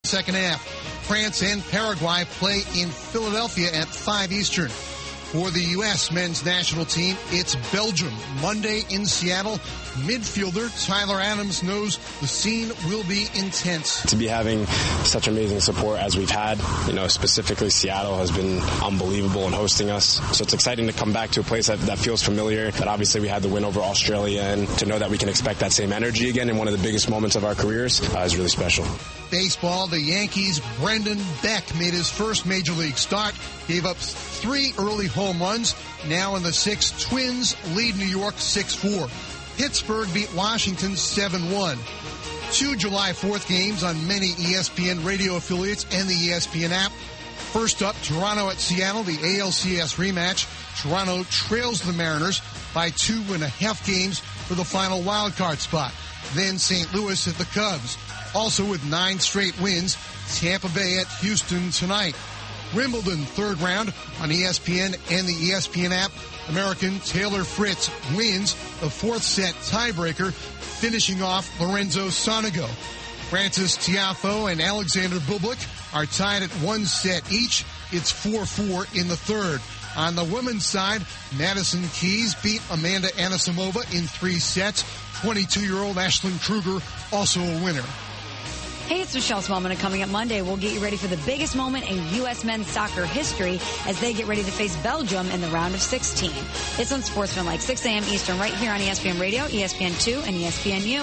second half. France and Paraguay play in Philadelphia at 5 Eastern. For the U.S. men's national team, it's Belgium. Monday in Seattle. Midfielder Tyler Adams knows the scene will be intense. To be having such amazing support as we've had, specifically Seattle has been unbelievable in hosting us. So it's exciting to come back to a place that feels familiar, that obviously we had the win over Australia, and to know that we can expect that same energy again in one of the biggest moments of our careers is really special. Baseball, the Yankees' Brendan Beck made his first major league start, gave up 3 early home runs. Now in the 6th, Twins lead New York 6-4. Pittsburgh beat Washington 7-1. 2 July 4th games on many ESPN radio affiliates and the ESPN app. First up, Toronto at Seattle, the ALCS rematch. Toronto trails the Mariners by 2.5 games for the final wildcard spot. Then St. Louis at the Cubs. Also with 9 straight wins, Tampa Bay at Houston tonight. Wimbledon third round on ESPN and the ESPN app. American Taylor Fritz wins the 4th set tiebreaker, finishing off Lorenzo Sonego. Frances Tiafoe and Alexander Bublik are tied at 1 set each. It's 4-4 in the third. On the women's side, Madison Keys beat Amanda Anisimova in 3 sets. 22-year-old Ashlyn Kruger also a winner. Hey, it's Michelle Smallman, and coming up Monday, we'll get you ready for the biggest moment in U.S. men's soccer history as they get ready to face Belgium in the round of 16. It's on Sportsmanlike, 6 a.m. Eastern, right here on ESPN Radio, ESPN2, and ESPNU.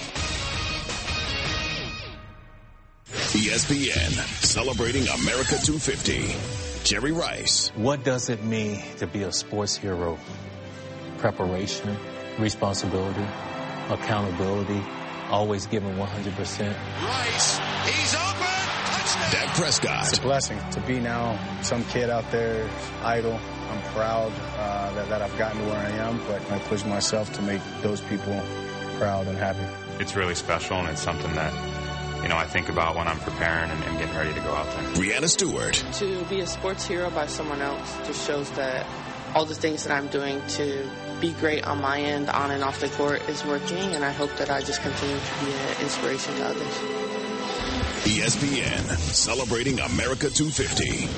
ESPN, celebrating America 250. Jerry Rice. What does it mean to be a sports hero? Preparation, responsibility, accountability, always giving 100%. Rice, he's open. Touchdown. Dak Prescott. It's a blessing to be now some kid out there, idle. I'm proud that I've gotten to where I am, but I push myself to make those people proud and happy. It's really special, and it's something that, I think about when I'm preparing and getting ready to go out there. Brianna Stewart. To be a sports hero by someone else just shows that all the things that I'm doing to be great on my end, on and off the court, is working, and I hope that I just continue to be an inspiration to others. ESPN, celebrating America 250.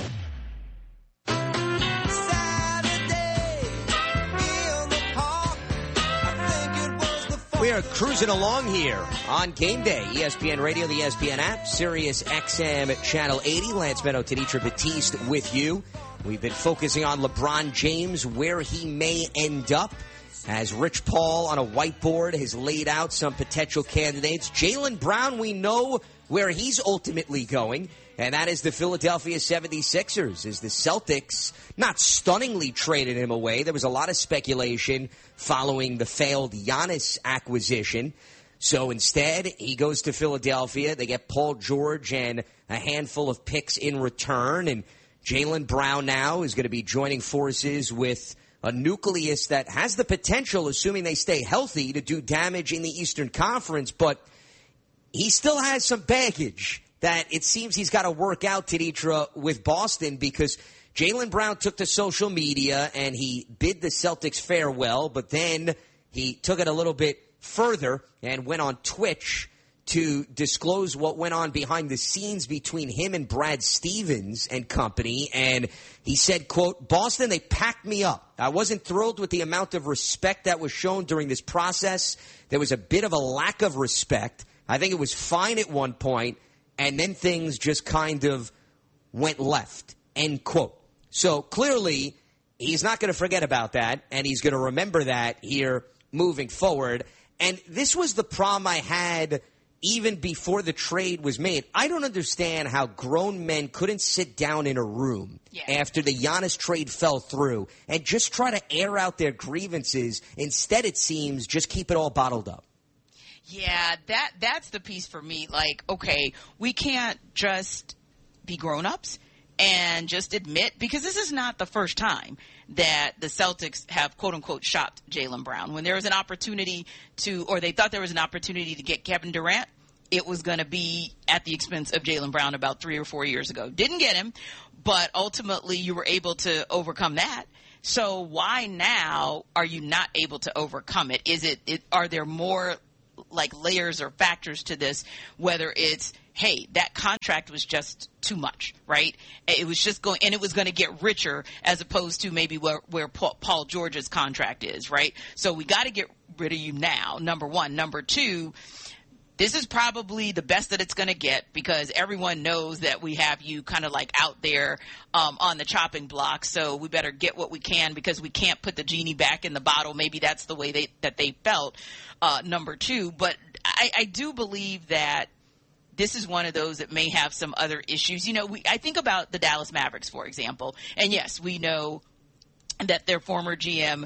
We are cruising along here on Game Day. ESPN Radio, the ESPN app, Sirius XM Channel 80. Lance Meadow, Tenitra Batiste with you. We've been focusing on LeBron James, where he may end up, as Rich Paul on a whiteboard has laid out some potential candidates. Jaylen Brown, we know where he's ultimately going, and that is the Philadelphia 76ers, as the Celtics not stunningly traded him away. There was a lot of speculation following the failed Giannis acquisition. So instead, he goes to Philadelphia. They get Paul George and a handful of picks in return, and Jaylen Brown now is going to be joining forces with a nucleus that has the potential, assuming they stay healthy, to do damage in the Eastern Conference, but he still has some baggage that it seems he's got to work out, Tenitra, with Boston, because Jaylen Brown took to social media and he bid the Celtics farewell, but then he took it a little bit further and went on Twitch to disclose what went on behind the scenes between him and Brad Stevens and company. And he said, quote, "Boston, they packed me up. I wasn't thrilled with the amount of respect that was shown during this process. There was a bit of a lack of respect. I think it was fine at one point, and then things just kind of went left," end quote. So clearly, he's not going to forget about that, and he's going to remember that here moving forward. And this was the problem I had even before the trade was made. I don't understand how grown men couldn't sit down in a room after the Giannis trade fell through and just try to air out their grievances. Instead, it seems, just keep it all bottled up. Yeah, that's the piece for me. Like, okay, we can't just be grown-ups and just admit, because this is not the first time that the Celtics have, quote-unquote, shopped Jaylen Brown. When there was an opportunity to, or they thought there was an opportunity to get Kevin Durant, it was going to be at the expense of Jaylen Brown about 3 or 4 years ago. Didn't get him, but ultimately you were able to overcome that. So why now are you not able to overcome it? Are there more like layers or factors to this, whether it's, hey, that contract was just too much, right? It was just going, and it was going to get richer as opposed to maybe where Paul George's contract is, right? So we got to get rid of you now, number one. Number two, this is probably the best that it's going to get because everyone knows that we have you kind of like out there on the chopping block. So we better get what we can because we can't put the genie back in the bottle. Maybe that's the way they felt, number two. But I do believe that this is one of those that may have some other issues. You know, I think about the Dallas Mavericks, for example. And yes, we know that their former GM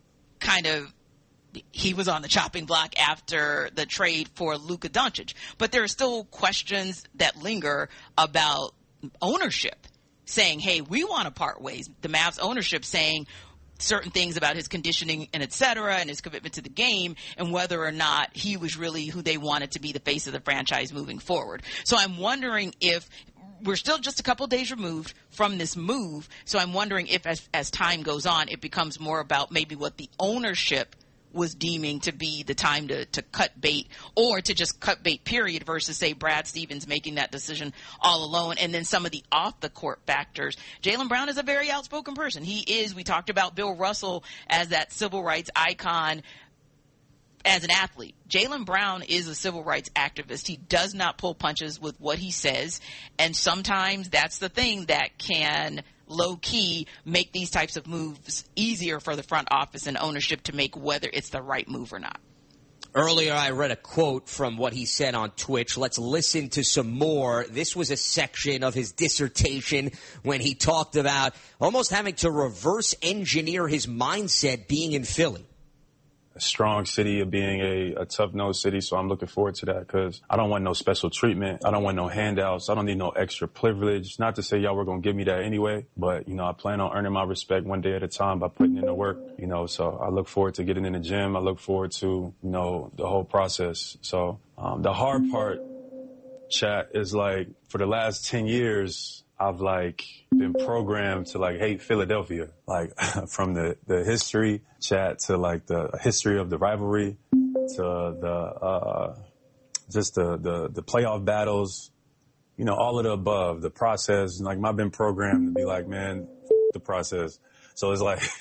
he was on the chopping block after the trade for Luka Doncic. But there are still questions that linger about ownership saying, hey, we want to part ways. The Mavs ownership saying certain things about his conditioning and et cetera and his commitment to the game and whether or not he was really who they wanted to be the face of the franchise moving forward. So I'm wondering if we're still just a couple of days removed from this move. So I'm wondering if as time goes on, it becomes more about maybe what the ownership was deeming to be the time to cut bait or to just cut bait period versus say Brad Stevens making that decision all alone. And then some of the off the court factors. Jaylen Brown is a very outspoken person. We talked about Bill Russell as that civil rights icon as an athlete. Jaylen Brown is a civil rights activist. He does not pull punches with what he says. And sometimes that's the thing that can low-key make these types of moves easier for the front office and ownership to make whether it's the right move or not. Earlier, I read a quote from what he said on Twitch. Let's listen to some more. This was a section of his dissertation when he talked about almost having to reverse engineer his mindset being in Philly. A strong city of being a tough-nosed city, so I'm looking forward to that because I don't want no special treatment. I don't want no handouts. I don't need no extra privilege. Not to say y'all were going to give me that anyway, but, you know, I plan on earning my respect one day at a time by putting in the work, you know, so I look forward to getting in the gym. I look forward to, you know, the whole process. So the hard part, chat, is like for the last 10 years, I've like been programmed to like hate Philadelphia, like from the history chat to like the history of the rivalry to the just the playoff battles, you know, all of the above, the process. Like I've been programmed to be like, man, the process. So it's like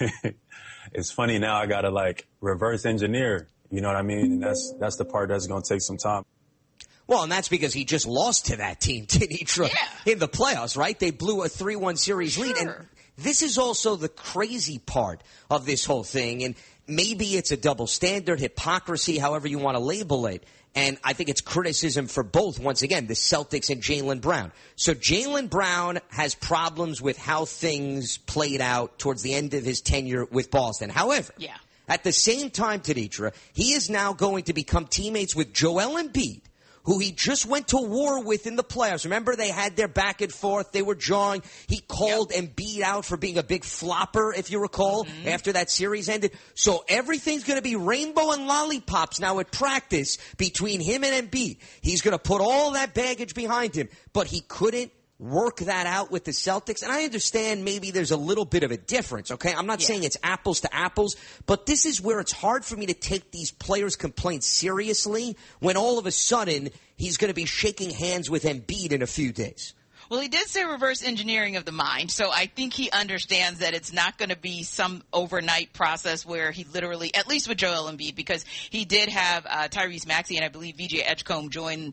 it's funny now I gotta like reverse engineer, you know what I mean? And that's the part that's gonna take some time. Well, and that's because he just lost to that team, Tenitra, in the playoffs, right? They blew a 3-1 series lead. And this is also the crazy part of this whole thing. And maybe it's a double standard, hypocrisy, however you want to label it. And I think it's criticism for both, once again, the Celtics and Jaylen Brown. So Jaylen Brown has problems with how things played out towards the end of his tenure with Boston. However, at the same time, Tenitra, he is now going to become teammates with Joel Embiid, who he just went to war with in the playoffs. Remember, they had their back and forth. They were jawing. He called Embiid out for being a big flopper, if you recall, after that series ended. So everything's going to be rainbow and lollipops now at practice between him and Embiid. He's going to put all that baggage behind him, but he couldn't work that out with the Celtics. And I understand maybe there's a little bit of a difference, okay? I'm not saying it's apples to apples, but this is where it's hard for me to take these players' complaints seriously when all of a sudden he's going to be shaking hands with Embiid in a few days. Well, he did say reverse engineering of the mind, so I think he understands that it's not going to be some overnight process where he literally, at least with Joel Embiid, because he did have Tyrese Maxey and I believe VJ Edgecombe join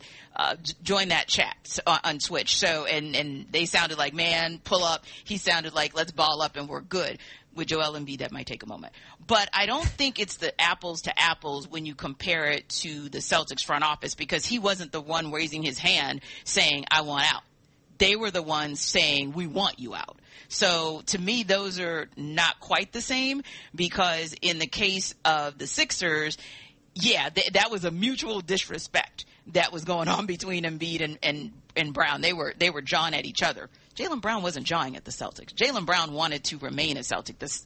that chat on Twitch. So, and they sounded like, man, pull up. He sounded like, let's ball up and we're good. With Joel Embiid, that might take a moment. But I don't think it's the apples to apples when you compare it to the Celtics front office because he wasn't the one raising his hand saying, I want out. They were the ones saying, we want you out. So to me, those are not quite the same because in the case of the Sixers, that was a mutual disrespect that was going on between Embiid and Brown. They were jawing at each other. Jaylen Brown wasn't jawing at the Celtics. Jaylen Brown wanted to remain a Celtic. The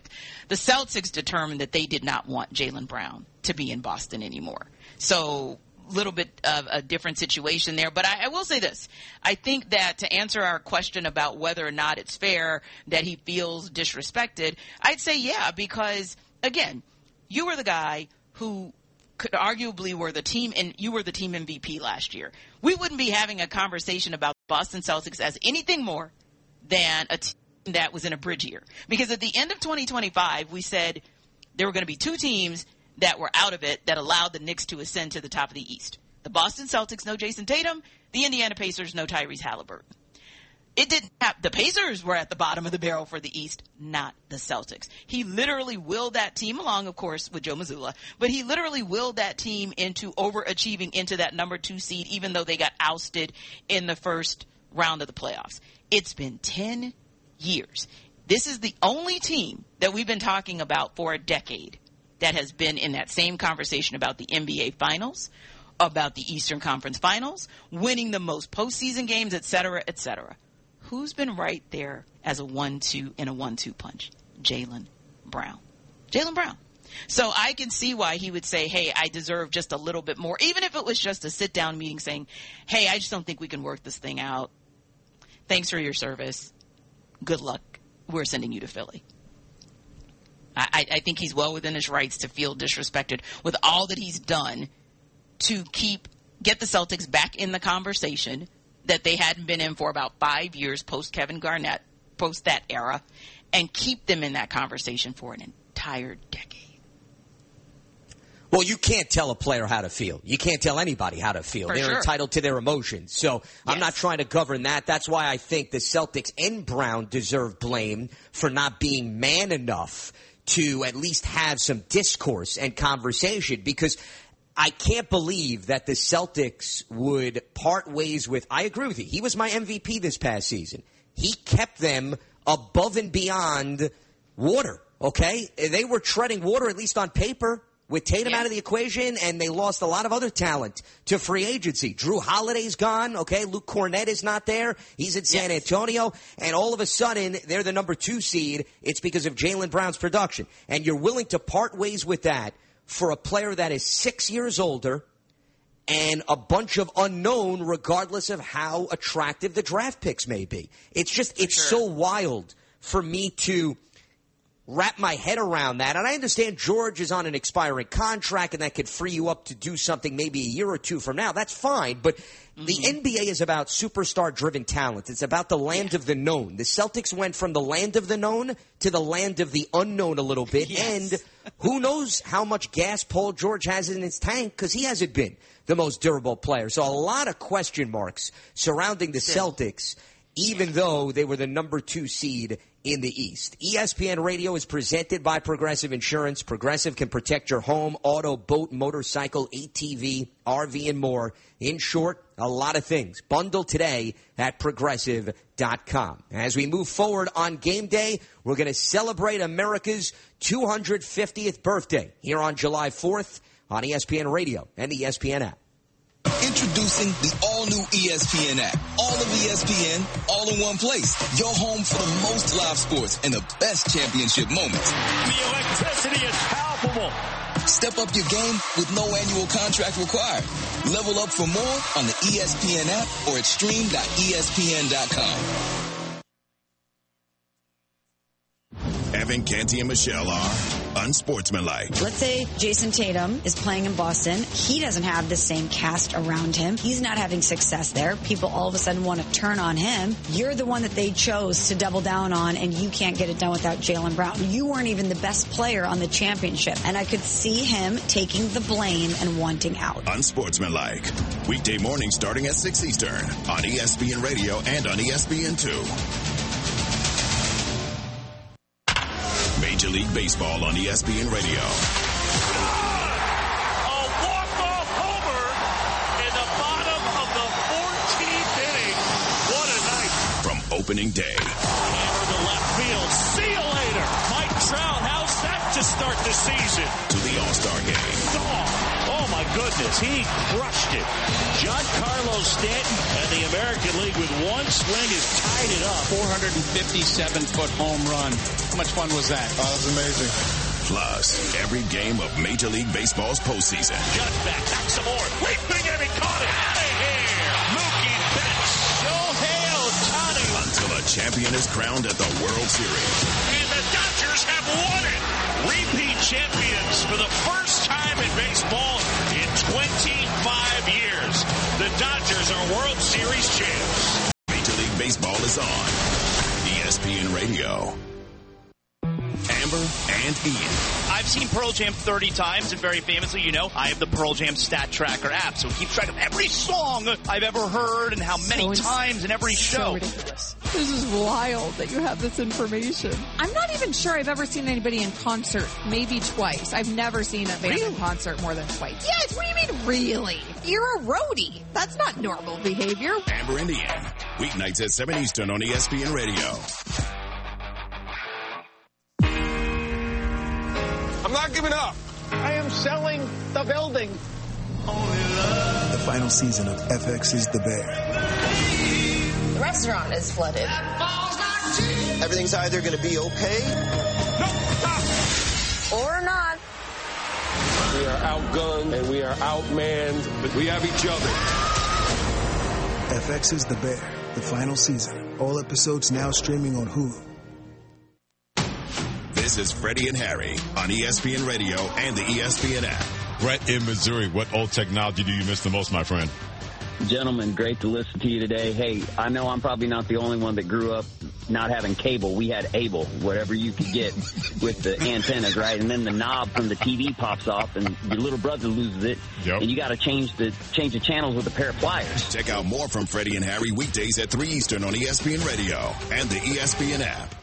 Celtics determined that they did not want Jaylen Brown to be in Boston anymore. So little bit of a different situation there. But I will say this. I think that to answer our question about whether or not it's fair that he feels disrespected, I'd say because, again, you were the guy who arguably were the team, and you were the team MVP last year, we wouldn't be having a conversation about Boston Celtics as anything more than a team that was in a bridge year. Because at the end of 2025, we said there were going to be two teams that were out of it that allowed the Knicks to ascend to the top of the East. The Boston Celtics, no Jason Tatum. The Indiana Pacers, no Tyrese Halliburton. It didn't have, the Pacers were at the bottom of the barrel for the East, not the Celtics. He literally willed that team along, of course, with Joe Mazzulla, but he literally willed that team into overachieving into that number 2 seed, even though they got ousted in the first round of the playoffs. It's been 10 years. This is the only team that we've been talking about for a decade that has been in that same conversation about the NBA Finals, about the Eastern Conference Finals, winning the most postseason games, et cetera, et cetera. Who's been right there as a 1-2 in a 1-2 punch? Jaylen Brown. Jaylen Brown. So I can see why he would say, hey, I deserve just a little bit more, even if it was just a sit-down meeting saying, hey, I just don't think we can work this thing out. Thanks for your service. Good luck. We're sending you to Philly. I think he's well within his rights to feel disrespected with all that he's done to get the Celtics back in the conversation that they hadn't been in for about 5 years post Kevin Garnett, post that era, and keep them in that conversation for an entire decade. Well, you can't tell a player how to feel. You can't tell anybody how to feel. They're entitled to their emotions. So I'm not trying to govern that. That's why I think the Celtics and Brown deserve blame for not being man enough to at least have some discourse and conversation, because I can't believe that the Celtics would part ways with – I agree with you. He was my MVP this past season. He kept them above and beyond water, okay? They were treading water, at least on paper, with Tatum out of the equation, and they lost a lot of other talent to free agency. Drew Holiday's gone, okay? Luke Cornett is not there. He's in San Antonio. And all of a sudden, they're the number 2 seed. It's because of Jaylen Brown's production. And you're willing to part ways with that for a player that is 6 years older and a bunch of unknown, regardless of how attractive the draft picks may be. It's just, so wild for me to wrap my head around that. And I understand George is on an expiring contract and that could free you up to do something maybe a year or two from now. That's fine. But the NBA is about superstar-driven talent. It's about the land of the known. The Celtics went from the land of the known to the land of the unknown a little bit. And who knows how much gas Paul George has in his tank, because he hasn't been the most durable player. So a lot of question marks surrounding the Celtics, even though they were the number 2 seed in the East. ESPN Radio is presented by Progressive Insurance. Progressive can protect your home, auto, boat, motorcycle, ATV, RV, and more. In short, a lot of things. Bundle today at Progressive.com. As we move forward on game day, we're going to celebrate America's 250th birthday here on July 4th on ESPN Radio and the ESPN app. Introducing the all-new ESPN app. All of ESPN, all in one place. Your home for the most live sports and the best championship moments. The electricity is palpable. Step up your game with no annual contract required. Level up for more on the ESPN app or at stream.espn.com. Evan, Canty, and Michelle are unsportsmanlike. Let's say Jason Tatum is playing in Boston. He doesn't have the same cast around him. He's not having success there. People all of a sudden want to turn on him. You're the one that they chose to double down on, and you can't get it done without Jaylen Brown. You weren't even the best player on the championship, and I could see him taking the blame and wanting out. Unsportsmanlike. Weekday mornings starting at 6 Eastern on ESPN Radio and on ESPN2. Major League Baseball on ESPN Radio. A walk-off homer in the bottom of the 14th inning. What a night. From opening day. Hammer to left field. See you later. Mike Trout, how's that to start the season? To the All-Star game. Oh my goodness, he crushed it. Giancarlo Stanton and the American League with one swing has tied it up. 457-foot home run. How much fun was that? Oh, that was amazing. Plus, every game of Major League Baseball's postseason. Judge back some more. Leaping and he caught it. Out of here. Mookie Betts. Shohei Ohtani. Until a champion is crowned at the World Series. And the Dodgers have won it. Repeat champions for the first time in baseball. Dodgers are World Series champs. Major League Baseball is on ESPN Radio. Amber and Ian. I've seen Pearl Jam 30 times, and very famously, I have the Pearl Jam Stat Tracker app, so it keeps track of every song I've ever heard and how many times in every show. Ridiculous. This is wild that you have this information. I'm not even sure I've ever seen anybody in concert, maybe twice. I've never seen a band in concert more than twice. Yes, what do you mean, really? You're a roadie. That's not normal behavior. Amber and Ian, weeknights at 7 Eastern on ESPN Radio. I'm not giving up. I am selling the building. The final season of FX is the Bear. The restaurant is flooded. Everything's either going to be okay or not. We are outgunned and we are outmanned, but we have each other. FX is the Bear. The final season. All episodes now streaming on Hulu. This is Freddie and Harry on ESPN Radio and the ESPN app. Brett in Missouri, what old technology do you miss the most, my friend? Gentlemen, great to listen to you today. Hey, I know I'm probably not the only one that grew up not having cable. We had Able, whatever you could get with the antennas, right? And then the knob from the TV pops off, and your little brother loses it, and you got to change the channels with a pair of pliers. Check out more from Freddie and Harry weekdays at 3 Eastern on ESPN Radio and the ESPN app.